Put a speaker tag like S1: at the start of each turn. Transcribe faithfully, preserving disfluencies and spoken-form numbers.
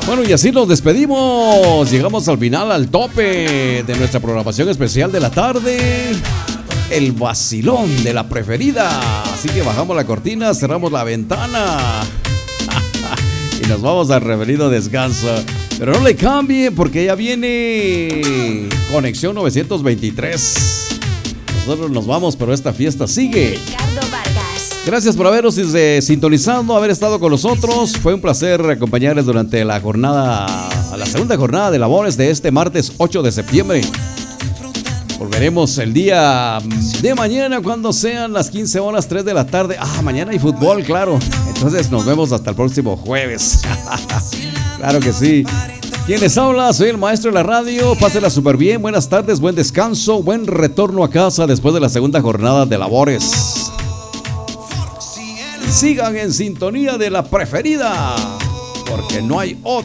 S1: Bueno, y así nos despedimos. Llegamos al final, al tope de nuestra programación especial de la tarde. El vacilón de la preferida. Así que bajamos la cortina, cerramos la ventana y nos vamos al referido descanso. Pero no le cambie porque ya viene Conexión novecientos veintitrés. Nosotros nos vamos, pero esta fiesta sigue.
S2: Ricardo Vargas.
S1: Gracias por habernos eh, sintonizado, haber estado con nosotros. Fue un placer acompañarles durante la jornada, la segunda jornada de labores de este martes ocho de septiembre. Volveremos el día de mañana cuando sean las quince horas, tres de la tarde. Ah, mañana hay fútbol, claro. Entonces nos vemos hasta el próximo jueves. Claro que sí. ¿Quién les habla? Soy el maestro de la radio. Pásenla súper bien. Buenas tardes, buen descanso, buen retorno a casa después de la segunda jornada de labores. Y sigan en sintonía de la preferida, porque no hay otra.